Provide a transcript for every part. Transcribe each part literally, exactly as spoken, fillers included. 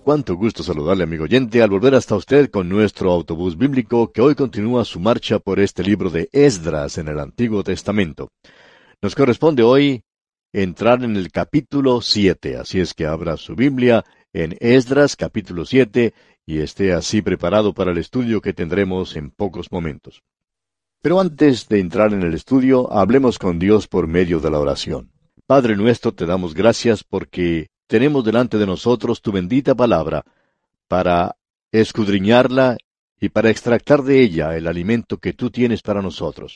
Cuánto gusto saludarle, amigo oyente, al volver hasta usted con nuestro autobús bíblico que hoy continúa su marcha por este libro de Esdras en el Antiguo Testamento. Nos corresponde hoy entrar en el capítulo siete, así es que abra su Biblia en Esdras capítulo siete y esté así preparado para el estudio que tendremos en pocos momentos. Pero antes de entrar en el estudio, hablemos con Dios por medio de la oración. Padre nuestro, te damos gracias porque tenemos delante de nosotros tu bendita palabra para escudriñarla y para extractar de ella el alimento que tú tienes para nosotros.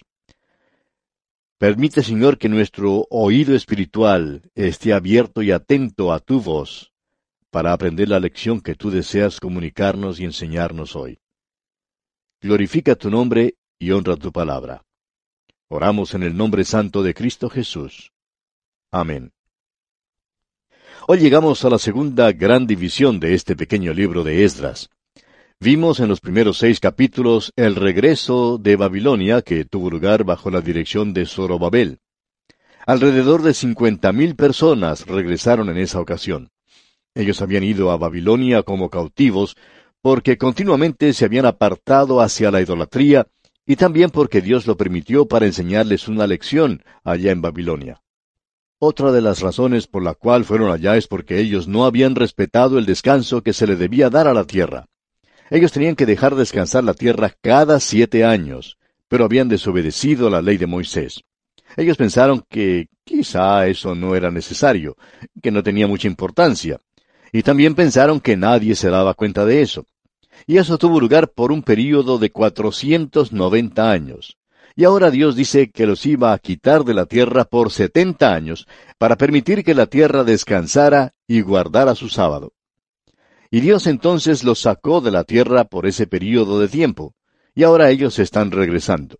Permite, Señor, que nuestro oído espiritual esté abierto y atento a tu voz para aprender la lección que tú deseas comunicarnos y enseñarnos hoy. Glorifica tu nombre y honra tu palabra. Oramos en el nombre santo de Cristo Jesús. Amén. Hoy llegamos a la segunda gran división de este pequeño libro de Esdras. Vimos en los primeros seis capítulos el regreso de Babilonia que tuvo lugar bajo la dirección de Zorobabel. Alrededor de cincuenta mil personas regresaron en esa ocasión. Ellos habían ido a Babilonia como cautivos porque continuamente se habían apartado hacia la idolatría y también porque Dios lo permitió para enseñarles una lección allá en Babilonia. Otra de las razones por la cual fueron allá es porque ellos no habían respetado el descanso que se le debía dar a la tierra. Ellos tenían que dejar descansar la tierra cada siete años, pero habían desobedecido la ley de Moisés. Ellos pensaron que quizá eso no era necesario, que no tenía mucha importancia, y también pensaron que nadie se daba cuenta de eso. Y eso tuvo lugar por un período de cuatrocientos noventa años. Y ahora Dios dice que los iba a quitar de la tierra por setenta años, para permitir que la tierra descansara y guardara su sábado. Y Dios entonces los sacó de la tierra por ese período de tiempo, y ahora ellos están regresando.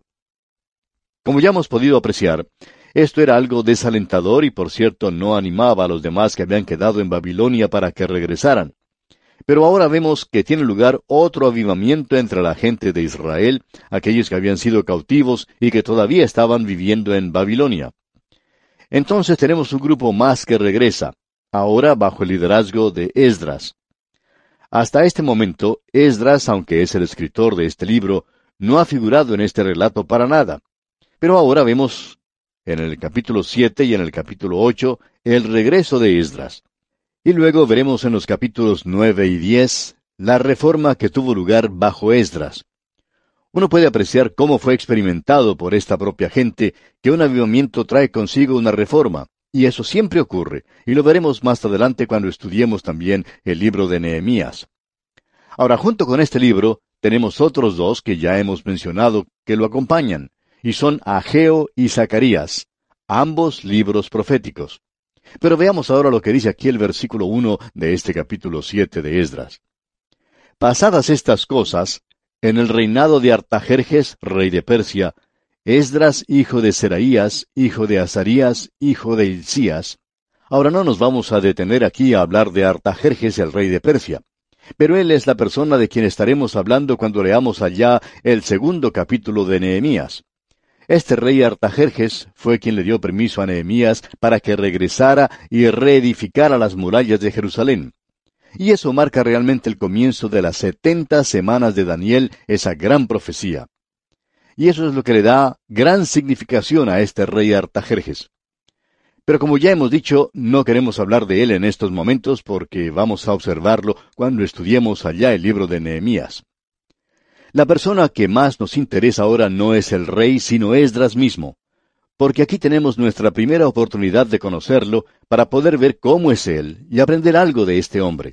Como ya hemos podido apreciar, esto era algo desalentador y por cierto no animaba a los demás que habían quedado en Babilonia para que regresaran. Pero ahora vemos que tiene lugar otro avivamiento entre la gente de Israel, aquellos que habían sido cautivos y que todavía estaban viviendo en Babilonia. Entonces tenemos un grupo más que regresa, ahora bajo el liderazgo de Esdras. Hasta este momento, Esdras, aunque es el escritor de este libro, no ha figurado en este relato para nada. Pero ahora vemos en el capítulo siete y en el capítulo ocho el regreso de Esdras. Y luego veremos en los capítulos nueve y diez la reforma que tuvo lugar bajo Esdras. Uno puede apreciar cómo fue experimentado por esta propia gente que un avivamiento trae consigo una reforma, y eso siempre ocurre, y lo veremos más adelante cuando estudiemos también el libro de Nehemías. Ahora, junto con este libro, tenemos otros dos que ya hemos mencionado que lo acompañan, y son Ageo y Zacarías, ambos libros proféticos. Pero veamos ahora lo que dice aquí el versículo uno de este capítulo siete de Esdras. Pasadas estas cosas, en el reinado de Artajerjes, rey de Persia, Esdras, hijo de Seraías, hijo de Azarías, hijo de Hilcías. Ahora no nos vamos a detener aquí a hablar de Artajerjes, el rey de Persia, pero él es la persona de quien estaremos hablando cuando leamos allá el segundo capítulo de Nehemías. Este rey Artajerjes fue quien le dio permiso a Nehemías para que regresara y reedificara las murallas de Jerusalén. Y eso marca realmente el comienzo de las setenta semanas de Daniel, esa gran profecía. Y eso es lo que le da gran significación a este rey Artajerjes. Pero como ya hemos dicho, no queremos hablar de él en estos momentos porque vamos a observarlo cuando estudiemos allá el libro de Nehemías. La persona que más nos interesa ahora no es el rey, sino Esdras mismo, porque aquí tenemos nuestra primera oportunidad de conocerlo para poder ver cómo es él y aprender algo de este hombre.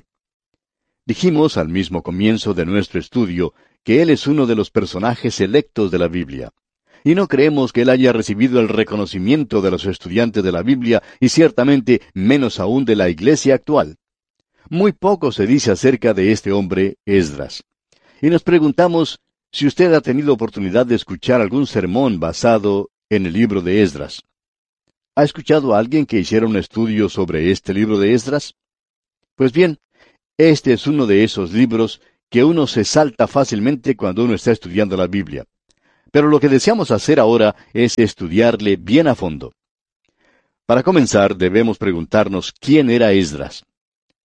Dijimos al mismo comienzo de nuestro estudio que él es uno de los personajes electos de la Biblia, y no creemos que él haya recibido el reconocimiento de los estudiantes de la Biblia y ciertamente menos aún de la iglesia actual. Muy poco se dice acerca de este hombre, Esdras. Y nos preguntamos si usted ha tenido oportunidad de escuchar algún sermón basado en el libro de Esdras. ¿Ha escuchado a alguien que hiciera un estudio sobre este libro de Esdras? Pues bien, este es uno de esos libros que uno se salta fácilmente cuando uno está estudiando la Biblia. Pero lo que deseamos hacer ahora es estudiarle bien a fondo. Para comenzar, debemos preguntarnos quién era Esdras.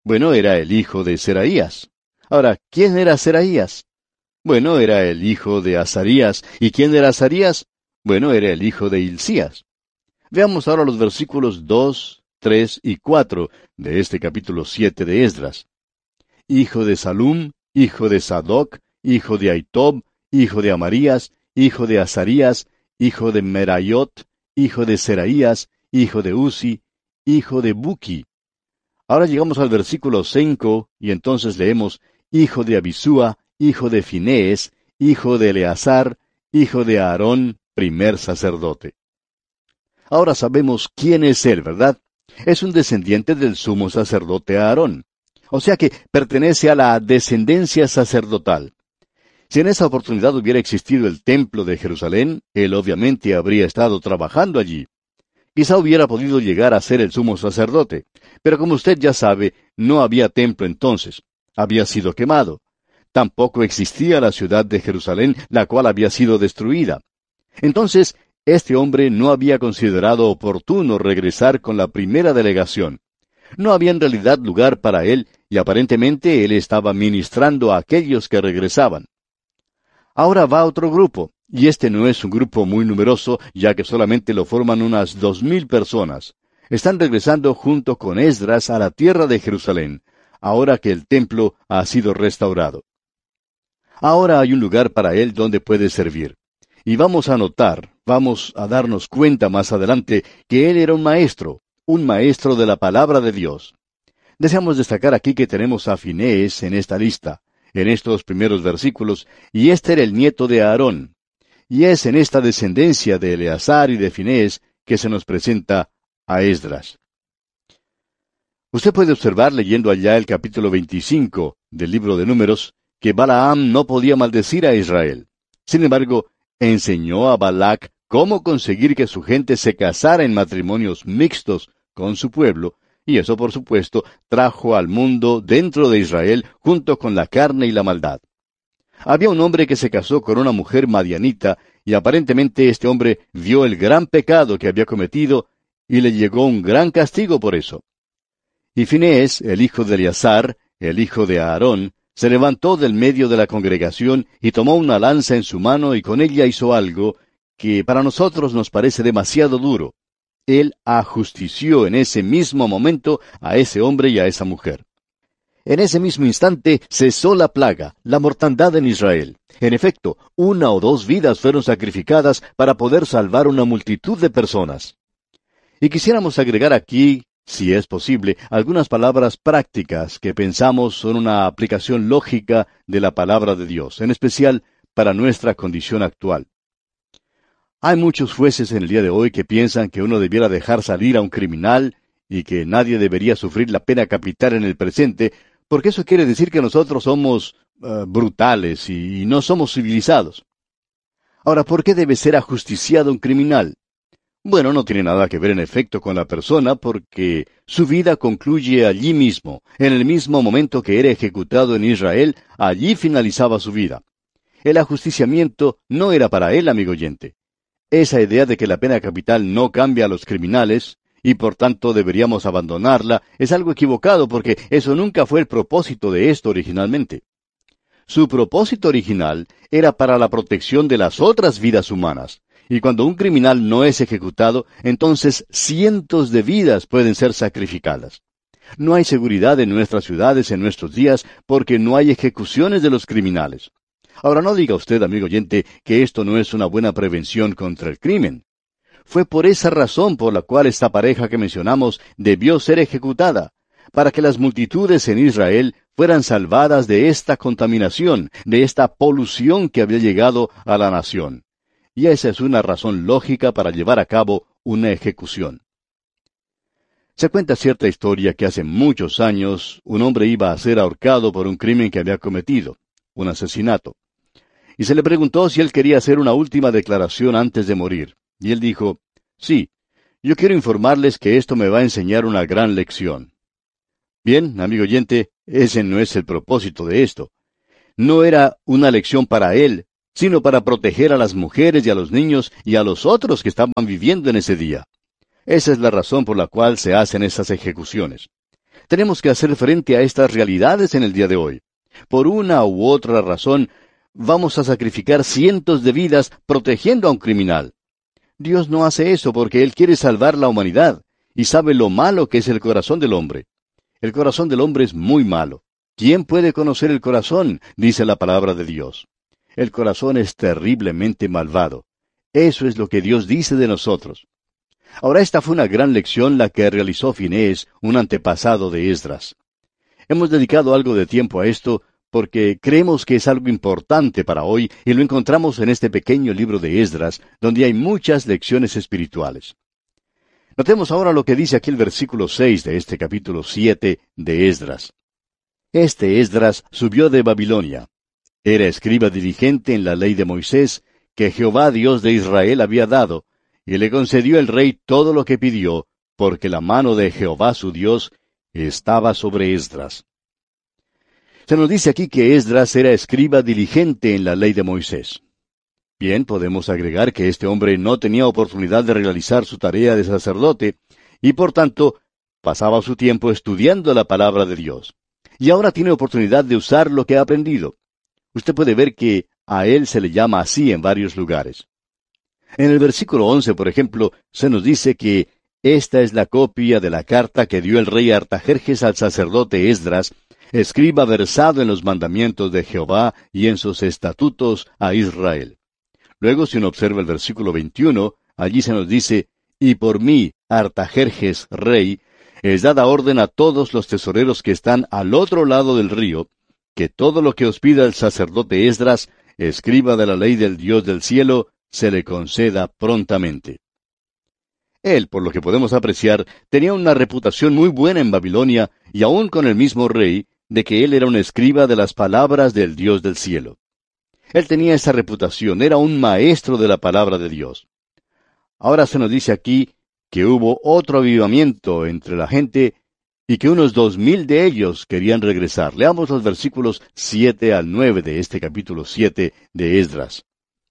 Bueno, era el hijo de Seraías. Ahora, ¿quién era Seraías? Bueno, era el hijo de Azarías. ¿Y quién era Azarías? Bueno, era el hijo de Hilcías. Veamos ahora los versículos dos, tres y cuatro de este capítulo siete de Esdras. Hijo de Salum, hijo de Sadoc, hijo de Aitob, hijo de Amarías, hijo de Azarías, hijo de Merayot, hijo de Seraías, hijo de Uzi, hijo de Buki. Ahora llegamos al versículo cinco, y entonces leemos, hijo de Abisúa, hijo de Finees, hijo de Eleazar, hijo de Aarón, primer sacerdote. Ahora sabemos quién es él, ¿verdad? Es un descendiente del sumo sacerdote Aarón. O sea que pertenece a la descendencia sacerdotal. Si en esa oportunidad hubiera existido el templo de Jerusalén, él obviamente habría estado trabajando allí. Quizá hubiera podido llegar a ser el sumo sacerdote, pero como usted ya sabe, no había templo entonces. Había sido quemado. Tampoco existía la ciudad de Jerusalén, la cual había sido destruida. Entonces, este hombre no había considerado oportuno regresar con la primera delegación. No había en realidad lugar para él, y aparentemente él estaba ministrando a aquellos que regresaban. Ahora va otro grupo, y este no es un grupo muy numeroso, ya que solamente lo forman unas dos mil personas. Están regresando junto con Esdras a la tierra de Jerusalén, ahora que el templo ha sido restaurado. Ahora hay un lugar para él donde puede servir. Y vamos a notar, vamos a darnos cuenta más adelante, que él era un maestro, un maestro de la palabra de Dios. Deseamos destacar aquí que tenemos a Finees en esta lista, en estos primeros versículos, y este era el nieto de Aarón. Y es en esta descendencia de Eleazar y de Finees que se nos presenta a Esdras. Usted puede observar leyendo allá el capítulo veinticinco del libro de Números, que Balaam no podía maldecir a Israel. Sin embargo, enseñó a Balac cómo conseguir que su gente se casara en matrimonios mixtos con su pueblo, y eso, por supuesto, trajo al mundo dentro de Israel junto con la carne y la maldad. Había un hombre que se casó con una mujer madianita, y aparentemente este hombre vio el gran pecado que había cometido, y le llegó un gran castigo por eso. Y Finees, el hijo de Eleazar, el hijo de Aarón, se levantó del medio de la congregación y tomó una lanza en su mano y con ella hizo algo que para nosotros nos parece demasiado duro. Él ajustició en ese mismo momento a ese hombre y a esa mujer. En ese mismo instante cesó la plaga, la mortandad en Israel. En efecto, una o dos vidas fueron sacrificadas para poder salvar una multitud de personas. Y quisiéramos agregar aquí, si es posible, algunas palabras prácticas que pensamos son una aplicación lógica de la palabra de Dios, en especial para nuestra condición actual. Hay muchos jueces en el día de hoy que piensan que uno debiera dejar salir a un criminal y que nadie debería sufrir la pena capital en el presente, porque eso quiere decir que nosotros somos uh, brutales y, y no somos civilizados. Ahora, ¿por qué debe ser ajusticiado un criminal? Bueno, no tiene nada que ver en efecto con la persona porque su vida concluye allí mismo, en el mismo momento que era ejecutado en Israel, allí finalizaba su vida. El ajusticiamiento no era para él, amigo oyente. Esa idea de que la pena capital no cambia a los criminales, y por tanto deberíamos abandonarla, es algo equivocado porque eso nunca fue el propósito de esto originalmente. Su propósito original era para la protección de las otras vidas humanas. Y cuando un criminal no es ejecutado, entonces cientos de vidas pueden ser sacrificadas. No hay seguridad en nuestras ciudades en nuestros días porque no hay ejecuciones de los criminales. Ahora no diga usted, amigo oyente, que esto no es una buena prevención contra el crimen. Fue por esa razón por la cual esta pareja que mencionamos debió ser ejecutada, para que las multitudes en Israel fueran salvadas de esta contaminación, de esta polución que había llegado a la nación. Y esa es una razón lógica para llevar a cabo una ejecución. Se cuenta cierta historia que hace muchos años un hombre iba a ser ahorcado por un crimen que había cometido, un asesinato. Y se le preguntó si él quería hacer una última declaración antes de morir. Y él dijo, sí, yo quiero informarles que esto me va a enseñar una gran lección. Bien, amigo oyente, ese no es el propósito de esto. No era una lección para él, sino para proteger a las mujeres y a los niños y a los otros que estaban viviendo en ese día. Esa es la razón por la cual se hacen esas ejecuciones. Tenemos que hacer frente a estas realidades en el día de hoy. Por una u otra razón, vamos a sacrificar cientos de vidas protegiendo a un criminal. Dios no hace eso porque Él quiere salvar la humanidad y sabe lo malo que es el corazón del hombre. El corazón del hombre es muy malo. ¿Quién puede conocer el corazón?, dice la palabra de Dios. El corazón es terriblemente malvado. Eso es lo que Dios dice de nosotros. Ahora, esta fue una gran lección la que realizó Finés, un antepasado de Esdras. Hemos dedicado algo de tiempo a esto porque creemos que es algo importante para hoy y lo encontramos en este pequeño libro de Esdras, donde hay muchas lecciones espirituales. Notemos ahora lo que dice aquí el versículo seis de este capítulo siete de Esdras. Este Esdras subió de Babilonia. Era escriba diligente en la ley de Moisés, que Jehová Dios de Israel había dado, y le concedió el rey todo lo que pidió, porque la mano de Jehová su Dios estaba sobre Esdras. Se nos dice aquí que Esdras era escriba diligente en la ley de Moisés. Bien, podemos agregar que este hombre no tenía oportunidad de realizar su tarea de sacerdote, y por tanto, pasaba su tiempo estudiando la palabra de Dios. Y ahora tiene oportunidad de usar lo que ha aprendido. Usted puede ver que a él se le llama así en varios lugares. En el versículo once, por ejemplo, se nos dice que esta es la copia de la carta que dio el rey Artajerjes al sacerdote Esdras, escriba versado en los mandamientos de Jehová y en sus estatutos a Israel. Luego, si uno observa el versículo veintiuno, allí se nos dice, y por mí, Artajerjes, rey, es dada orden a todos los tesoreros que están al otro lado del río, que todo lo que os pida el sacerdote Esdras, escriba de la ley del Dios del cielo, se le conceda prontamente. Él, por lo que podemos apreciar, tenía una reputación muy buena en Babilonia, y aún con el mismo rey, de que él era un escriba de las palabras del Dios del cielo. Él tenía esa reputación, era un maestro de la palabra de Dios. Ahora se nos dice aquí que hubo otro avivamiento entre la gente y que unos dos mil de ellos querían regresar. Leamos los versículos siete al nueve de este capítulo siete de Esdras.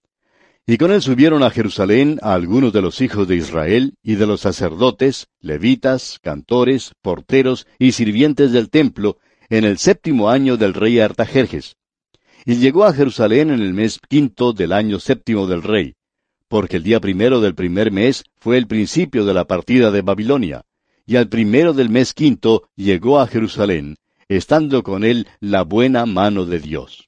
Y con él subieron a Jerusalén a algunos de los hijos de Israel y de los sacerdotes, levitas, cantores, porteros y sirvientes del templo, en el séptimo año del rey Artajerjes. Y llegó a Jerusalén en el mes quinto del año séptimo del rey, porque el día primero del primer mes fue el principio de la partida de Babilonia, y al primero del mes quinto llegó a Jerusalén, estando con él la buena mano de Dios.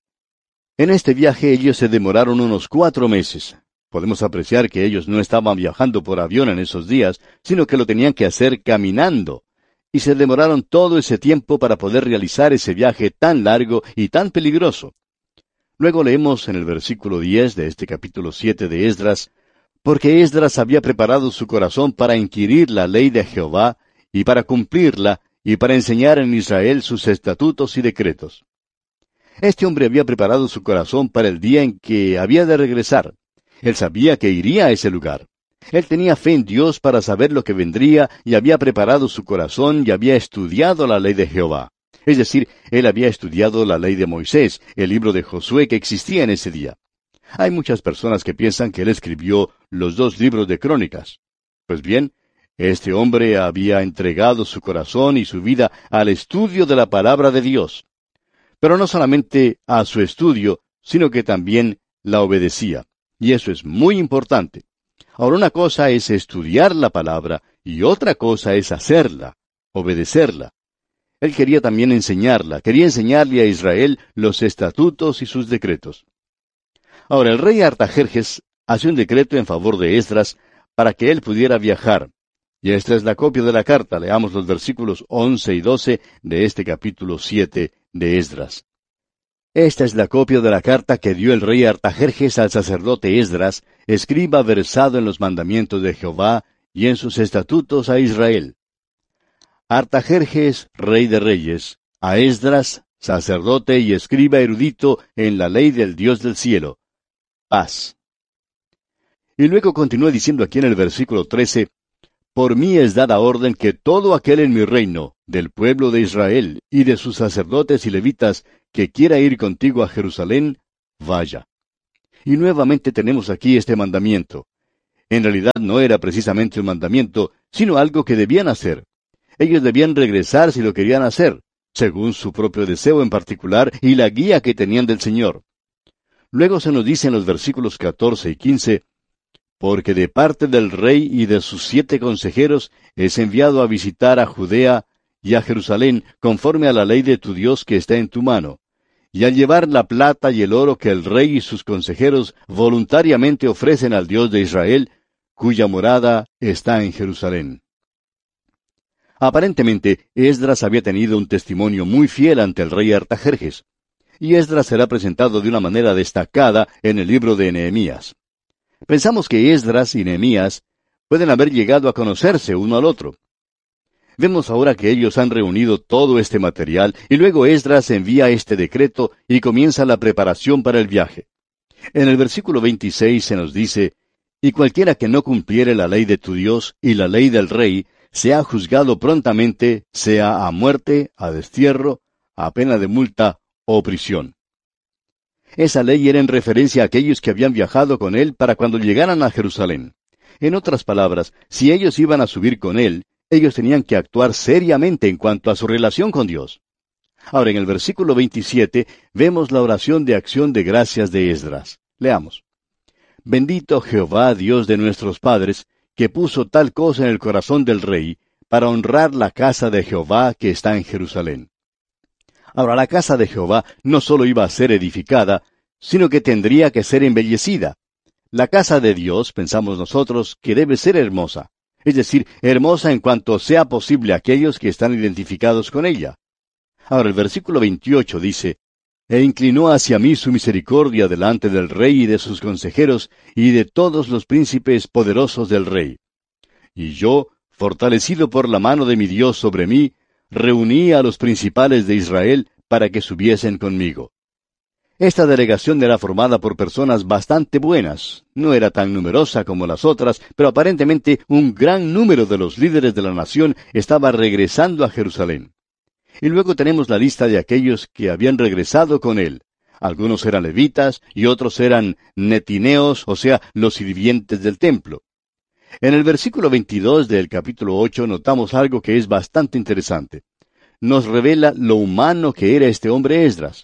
En este viaje ellos se demoraron unos cuatro meses. Podemos apreciar que ellos no estaban viajando por avión en esos días, sino que lo tenían que hacer caminando. Y se demoraron todo ese tiempo para poder realizar ese viaje tan largo y tan peligroso. Luego leemos en el versículo diez de este capítulo siete de Esdras, porque Esdras había preparado su corazón para inquirir la ley de Jehová, y para cumplirla, y para enseñar en Israel sus estatutos y decretos. Este hombre había preparado su corazón para el día en que había de regresar. Él sabía que iría a ese lugar. Él tenía fe en Dios para saber lo que vendría y había preparado su corazón y había estudiado la ley de Jehová. Es decir, él había estudiado la ley de Moisés, el libro de Josué que existía en ese día. Hay muchas personas que piensan que él escribió los dos libros de Crónicas. Pues bien, este hombre había entregado su corazón y su vida al estudio de la palabra de Dios. Pero no solamente a su estudio, sino que también la obedecía. Y eso es muy importante. Ahora, una cosa es estudiar la palabra y otra cosa es hacerla, obedecerla. Él quería también enseñarla, quería enseñarle a Israel los estatutos y sus decretos. Ahora, el rey Artajerjes hace un decreto en favor de Esdras para que él pudiera viajar. Y esta es la copia de la carta. Leamos los versículos once y doce de este capítulo siete de Esdras. Esta es la copia de la carta que dio el rey Artajerjes al sacerdote Esdras, escriba versado en los mandamientos de Jehová y en sus estatutos a Israel. Artajerjes, rey de reyes, a Esdras, sacerdote y escriba erudito en la ley del Dios del cielo. Paz. Y luego continúa diciendo aquí en el versículo trece, por mí es dada orden que todo aquel en mi reino, del pueblo de Israel y de sus sacerdotes y levitas, que quiera ir contigo a Jerusalén, vaya. Y nuevamente tenemos aquí este mandamiento. En realidad no era precisamente un mandamiento, sino algo que debían hacer. Ellos debían regresar si lo querían hacer, según su propio deseo en particular y la guía que tenían del Señor. Luego se nos dice en los versículos catorce y quince, porque de parte del rey y de sus siete consejeros es enviado a visitar a Judea y a Jerusalén conforme a la ley de tu Dios que está en tu mano, y al llevar la plata y el oro que el rey y sus consejeros voluntariamente ofrecen al Dios de Israel, cuya morada está en Jerusalén. Aparentemente, Esdras había tenido un testimonio muy fiel ante el rey Artajerjes, y Esdras será presentado de una manera destacada en el libro de Nehemías. Pensamos que Esdras y Nehemías pueden haber llegado a conocerse uno al otro. Vemos ahora que ellos han reunido todo este material y luego Esdras envía este decreto y comienza la preparación para el viaje. En el versículo veintiséis se nos dice, y cualquiera que no cumpliere la ley de tu Dios y la ley del rey, sea juzgado prontamente, sea a muerte, a destierro, a pena de multa o prisión. Esa ley era en referencia a aquellos que habían viajado con él para cuando llegaran a Jerusalén. En otras palabras, si ellos iban a subir con él, ellos tenían que actuar seriamente en cuanto a su relación con Dios. Ahora, en el versículo veintisiete, vemos la oración de acción de gracias de Esdras. Leamos. Bendito Jehová, Dios de nuestros padres, que puso tal cosa en el corazón del rey, para honrar la casa de Jehová que está en Jerusalén. Ahora, la casa de Jehová no solo iba a ser edificada, sino que tendría que ser embellecida. La casa de Dios, pensamos nosotros, que debe ser hermosa. Es decir, hermosa en cuanto sea posible a aquellos que están identificados con ella. Ahora, el versículo veintiocho dice, E inclinó hacia mí su misericordia delante del rey y de sus consejeros, y de todos los príncipes poderosos del rey. Y yo, fortalecido por la mano de mi Dios sobre mí, reuní a los principales de Israel para que subiesen conmigo. Esta delegación era formada por personas bastante buenas. No era tan numerosa como las otras, pero aparentemente un gran número de los líderes de la nación estaba regresando a Jerusalén. Y luego tenemos la lista de aquellos que habían regresado con él. Algunos eran levitas y otros eran netineos, o sea, los sirvientes del templo. En el versículo veintidós del capítulo ocho notamos algo que es bastante interesante. Nos revela lo humano que era este hombre Esdras.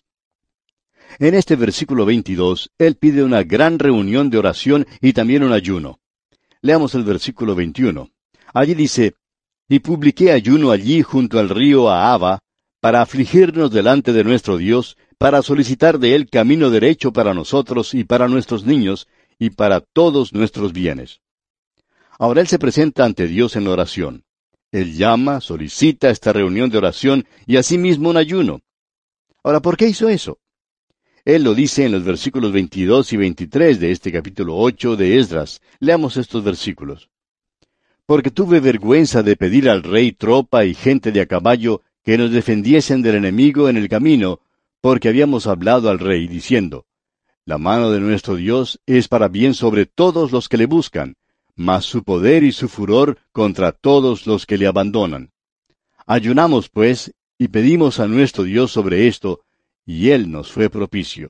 En este versículo veintidós, él pide una gran reunión de oración y también un ayuno. Leamos el versículo veintiuno. Allí dice, Y publiqué ayuno allí junto al río Ahava, para afligirnos delante de nuestro Dios, para solicitar de él camino derecho para nosotros y para nuestros niños, y para todos nuestros bienes. Ahora él se presenta ante Dios en oración. Él llama, solicita esta reunión de oración y asimismo un ayuno. Ahora, ¿por qué hizo eso? Él lo dice en los versículos veintidós y veintitrés de este capítulo ocho de Esdras. Leamos estos versículos. Porque tuve vergüenza de pedir al rey tropa y gente de a caballo que nos defendiesen del enemigo en el camino, porque habíamos hablado al rey, diciendo, La mano de nuestro Dios es para bien sobre todos los que le buscan, mas su poder y su furor contra todos los que le abandonan. Ayunamos, pues, y pedimos a nuestro Dios sobre esto, y él nos fue propicio.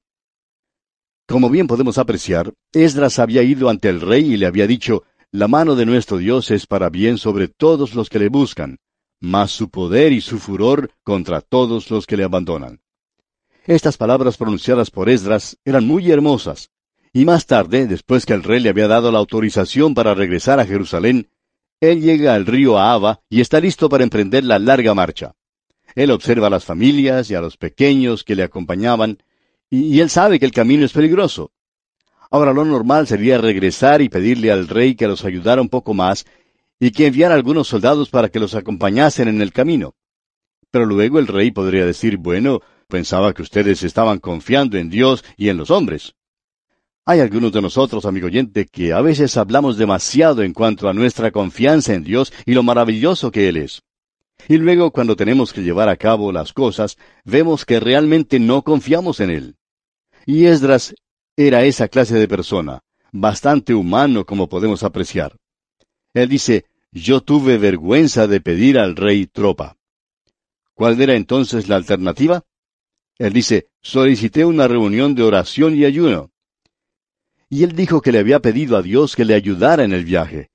Como bien podemos apreciar, Esdras había ido ante el rey y le había dicho, La mano de nuestro Dios es para bien sobre todos los que le buscan, mas su poder y su furor contra todos los que le abandonan. Estas palabras pronunciadas por Esdras eran muy hermosas, y más tarde, después que el rey le había dado la autorización para regresar a Jerusalén, él llega al río Ahava y está listo para emprender la larga marcha. Él observa a las familias y a los pequeños que le acompañaban, y, y él sabe que el camino es peligroso. Ahora lo normal sería regresar y pedirle al rey que los ayudara un poco más, y que enviara algunos soldados para que los acompañasen en el camino. Pero luego el rey podría decir, bueno, pensaba que ustedes estaban confiando en Dios y en los hombres. Hay algunos de nosotros, amigo oyente, que a veces hablamos demasiado en cuanto a nuestra confianza en Dios y lo maravilloso que Él es. Y luego, cuando tenemos que llevar a cabo las cosas, vemos que realmente no confiamos en Él. Y Esdras era esa clase de persona, bastante humano como podemos apreciar. Él dice, yo tuve vergüenza de pedir al rey tropa. ¿Cuál era entonces la alternativa? Él dice, solicité una reunión de oración y ayuno. Y él dijo que le había pedido a Dios que le ayudara en el viaje,